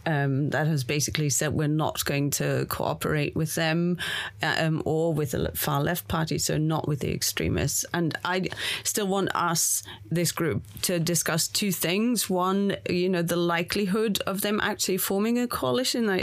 that has basically said we're not going to cooperate with them or with the far left party, so not with the extremists. And I still want us, this group, to discuss two things. One, the likelihood of them actually forming a coalition.